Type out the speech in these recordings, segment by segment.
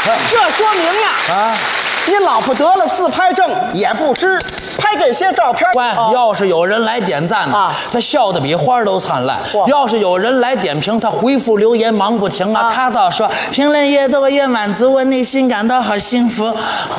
这说明呀，你老婆得了自拍症也不知，拍这些照片。 要是有人来点赞呢，他笑得比花都灿烂；要是有人来点评，他回复留言忙不停啊。他倒说评论越多越满足，我内心感到好幸福。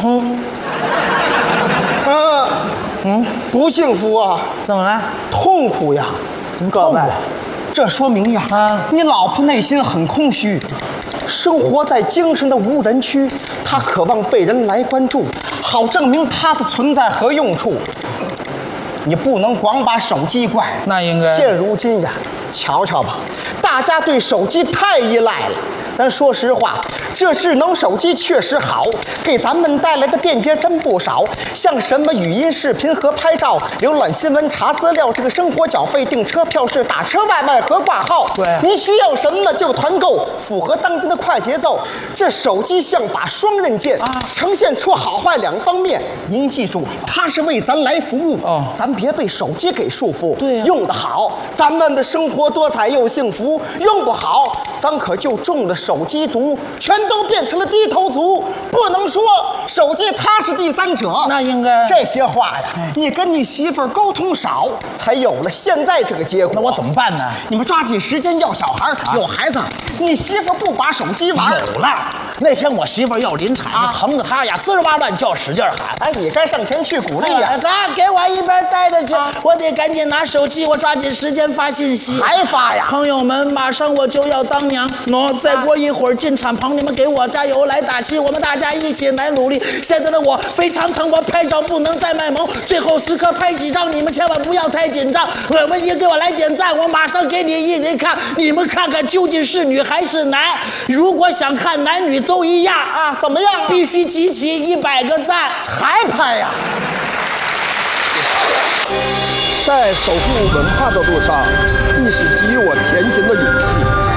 不幸福啊？ 怎么了？ 痛苦呀！各位，这说明呀，你老婆内心很空虚，生活在精神的无人区，她渴望被人来关注，好证明她的存在和用处。你不能光把手机怪， 那应该。 现如今呀，瞧瞧吧，大家对手机太依赖了。咱说实话，这智能手机确实好，给咱们带来的便捷真不少。像什么语音、视频和拍照、浏览新闻、查资料，这个生活缴费、订车票是打车、外卖和挂号。 对， 你需要什么就团购，符合当今的快节奏。这手机像把双刃剑，呈现出好坏两方面。您记住，它是为咱来服务。咱别被手机给束缚。 对呀， 用得好，咱们的生活多彩又幸福；用不好，咱可就中了手机毒，全都变成了低头族。不能说手机它是第三者， 那应该这些话呀，你跟你媳妇儿沟通少，才有了现在这个结果。 那我怎么办呢？ 你们抓紧时间要小孩，有孩子。你媳妇儿不把手机玩？ 有了。那天我媳妇儿要临产，疼得她呀滋儿哇乱叫，使劲喊。 哎，你该上前去鼓励呀！ 给我一边带着去，我得赶紧拿手机，我抓紧时间发信息。 还发呀？ 朋友们，马上我就要当娘，再过一会儿进产棚，你们给我加油来打气，我们大家一起来努力。现在的我非常疼，我拍照不能再卖萌，最后时刻拍几张，你们千万不要太紧张。你给我来点赞，我马上给你一人看，你们看看究竟是女还是男？如果想看男女都一样啊， 怎么样？ 必须集齐100个赞， 还拍呀？ 在守护文化的路上，亦是给予我前行的勇气。